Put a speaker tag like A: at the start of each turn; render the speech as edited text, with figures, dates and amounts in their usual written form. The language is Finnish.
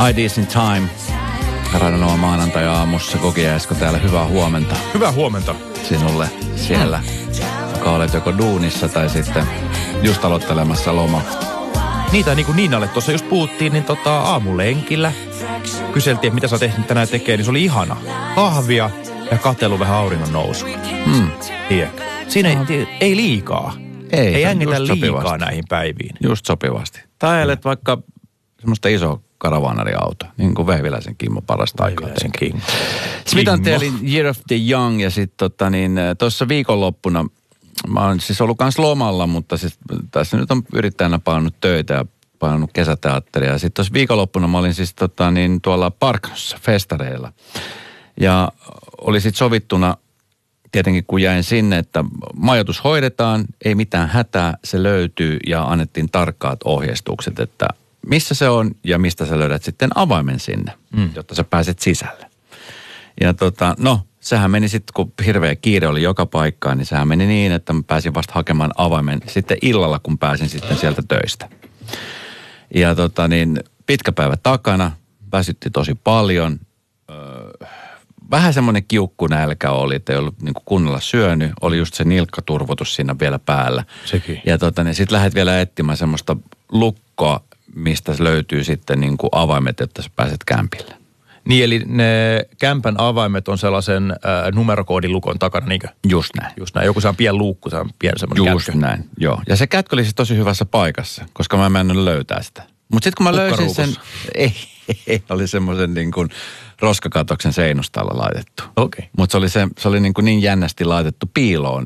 A: IDs in Time. Radionova maanantai-aamussa. Koki ja Esko täällä. Hyvää huomenta.
B: Hyvää huomenta.
A: Sinulle siellä, joka olet joko duunissa tai sitten just aloittelemassa loma.
B: Niitä niin kuin Niinalle tuossa just puhuttiin, niin aamulenkillä kyseltiin, että mitä sä tehnyt tänään tekee, niin se oli ihana. Kahvia ja katsellut vähän auringon nousu. Tiedätkö? Siinä ei liikaa. Ei ängitä liikaa näihin päiviin.
A: Just sopivasti. Tai ajelet vaikka semmoista isoa karavaanariautoa, niin kuin Vehviläisen Kimmo parasta aikaa. Smitan teelin Year of the Young ja sitten tuossa viikonloppuna, mä oon siis ollut kans lomalla, mutta siis tässä nyt on yrittäjänä painanut töitä ja painanut kesäteatteria. Ja sitten tuossa viikonloppuna mä olin siis tuolla Parknossa festareilla. Ja oli sitten sovittuna tietenkin kun jäin sinne, että majoitus hoidetaan, ei mitään hätää, se löytyy ja annettiin tarkkaat ohjeistukset, että missä se on ja mistä sä löydät sitten avaimen sinne, jotta sä pääset sisälle. Ja sehän meni sitten, kun hirveä kiire oli joka paikkaan, niin sehän meni niin, että mä pääsin vasta hakemaan avaimen sitten illalla, kun pääsin sitten sieltä töistä. Ja pitkä päivä takana, väsytti tosi paljon. Vähän semmoinen kiukkunälkä oli, että ei ollut niin kuin kunnolla syönyt. Oli just se nilkkaturvotus siinä vielä päällä.
B: Sekin.
A: Ja sitten lähdet vielä etsimään semmoista lukkoa, mistä löytyy sitten niin kuin avaimet, jotta sä pääset kämpille.
B: Niin, eli ne kämpän avaimet on sellaisen numerokoodilukon takana, niinkö?
A: Just näin.
B: Just näin. Joku se on pieni luukku, se on pieni semmoinen
A: Just
B: kätkö.
A: näin, joo. Ja se kätkö oli siis tosi hyvässä paikassa, koska mä en mennyt löytää sitä. Mutta sitten kun mä löysin sen, ei, oli semmoisen niin kuin roskakatoksen seinustalla laitettu.
B: Okei.
A: Mutta se oli niin jännästi laitettu piiloon